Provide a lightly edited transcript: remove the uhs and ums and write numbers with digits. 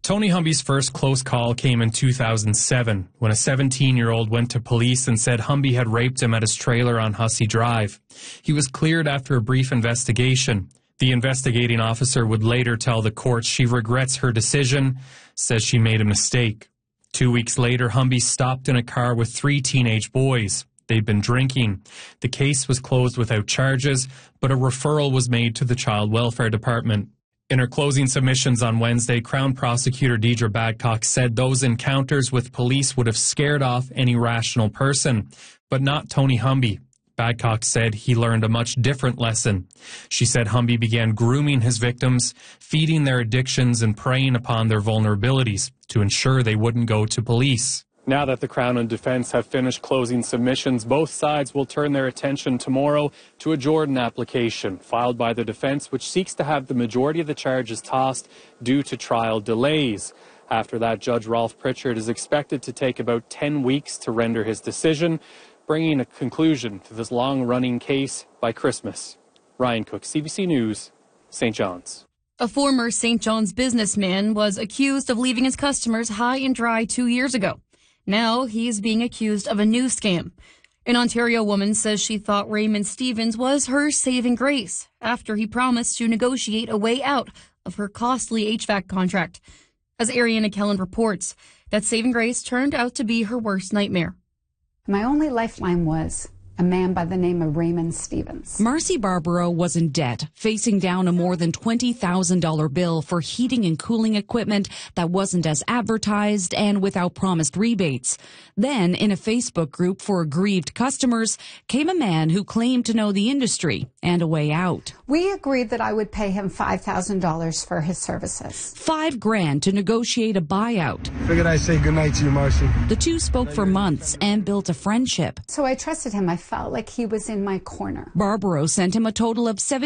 Tony Humby's first close call came in 2007 when a 17-year-old went to police and said Humby had raped him at his trailer on Hussey Drive. He was cleared after a brief investigation. The investigating officer would later tell the court she regrets her decision, says she made a mistake. 2 weeks later, Humby stopped in a car with 3 teenage boys. They'd been drinking. The case was closed without charges, but a referral was made to the Child Welfare Department. In her closing submissions on Wednesday, Crown Prosecutor Deidre Badcock said those encounters with police would have scared off any rational person, but not Tony Humby. Badcock said he learned a much different lesson. She said Humby began grooming his victims, feeding their addictions and preying upon their vulnerabilities to ensure they wouldn't go to police. Now that the Crown and Defence have finished closing submissions, both sides will turn their attention tomorrow to a Jordan application filed by the Defence, which seeks to have the majority of the charges tossed due to trial delays. After that, Judge Rolf Pritchard is expected to take about 10 weeks to render his decision, bringing a conclusion to this long-running case by Christmas. Ryan Cook, CBC News, St. John's. A former St. John's businessman was accused of leaving his customers high and dry 2 years ago. Now he's being accused of a new scam. An Ontario woman says she thought Raymond Stevens was her saving grace after he promised to negotiate a way out of her costly HVAC contract. As Ariana Kellen reports, that saving grace turned out to be her worst nightmare. My only lifeline was a man by the name of Raymond Stevens. Marcy Barbaro was in debt, facing down a more than $20,000 bill for heating and cooling equipment that wasn't as advertised and without promised rebates. Then, in a Facebook group for aggrieved customers, came a man who claimed to know the industry and a way out. We agreed that I would pay him $5,000 for his services. $5,000 to negotiate a buyout. Figured I'd say goodnight to you, Marcy. The two spoke for months and built a friendship. So I trusted him. I felt like he was in my corner. Barbaro sent him a total of